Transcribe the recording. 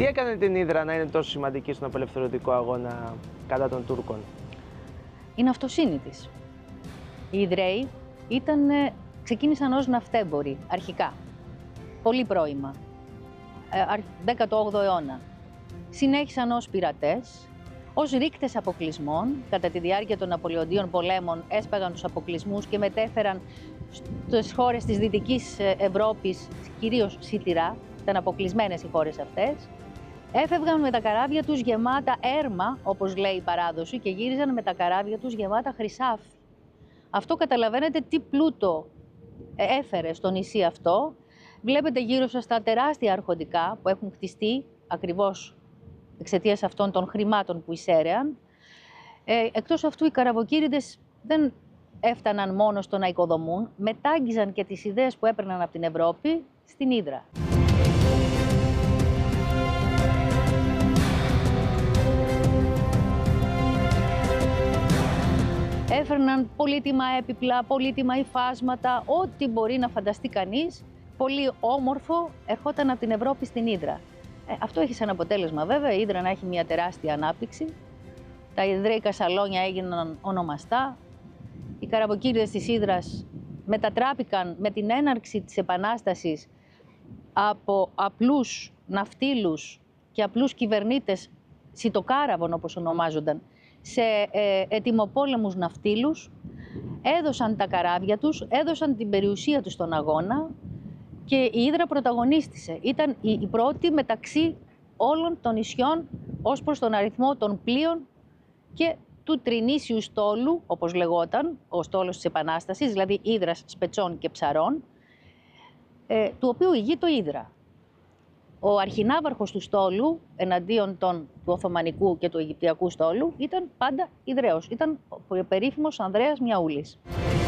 Τι έκανε την Ύδρα να είναι τόσο σημαντική στον απελευθερωτικό αγώνα κατά των Τούρκων? Είναι αυτοσύνη της. Οι Ιδραίοι ξεκίνησαν ως ναυτέμποροι αρχικά, πολύ πρώιμα, 18ο αιώνα. Συνέχισαν ως πειρατές, ως ρίκτες αποκλεισμών. Κατά τη διάρκεια των Ναπολεοντίων πολέμων έσπαγαν τους αποκλεισμούς και μετέφεραν στις χώρες της Δυτικής Ευρώπης, κυρίως σιτηρά, ήταν αποκλεισμένες οι χώρες αυτές. Έφευγαν με τα καράβια τους γεμάτα έρμα, όπως λέει η παράδοση, και γύριζαν με τα καράβια τους γεμάτα χρυσάφι. Αυτό καταλαβαίνετε τι πλούτο έφερε στο νησί αυτό. Βλέπετε γύρω σας τα τεράστια αρχοντικά που έχουν χτιστεί ακριβώς εξαιτίας αυτών των χρημάτων που εισέρεαν. Εκτός αυτού, οι καραβοκύριδες δεν έφταναν μόνο στο να οικοδομούν, μετάγγιζαν και τις ιδέες που έπαιρναν από την Ευρώπη στην Ύδρα. Έφερναν πολύτιμα έπιπλα, πολύτιμα υφάσματα, ό,τι μπορεί να φανταστεί κανείς, πολύ όμορφο, ερχόταν από την Ευρώπη στην Ύδρα. Αυτό έχει σαν αποτέλεσμα βέβαια η Ύδρα να έχει μια τεράστια ανάπτυξη. Τα ιδραίικα σαλόνια έγιναν ονομαστά. Οι καραβοκύριδες της Ύδρας μετατράπηκαν με την έναρξη της Επανάστασης από απλούς ναυτίλους και απλούς κυβερνήτες σιτοκάραβων, όπως ονομάζονταν, σε ετοιμοπόλεμους ναυτίλους. Έδωσαν τα καράβια τους, έδωσαν την περιουσία τους στον αγώνα και η Ύδρα πρωταγωνίστησε. Ήταν η πρώτη μεταξύ όλων των νησιών ως προς τον αριθμό των πλοίων και του τρινήσιου στόλου, όπως λεγόταν, ο στόλος της Επανάστασης, δηλαδή Ύδρας, Σπετσών και Ψαρών, του οποίου ηγείτο Ύδρα. Ο αρχινάβαρχος του στόλου, εναντίον του Οθωμανικού και του Αιγυπτιακού στόλου, ήταν πάντα Ιδραίος. Ήταν ο περίφημος Ανδρέας Μιαούλης.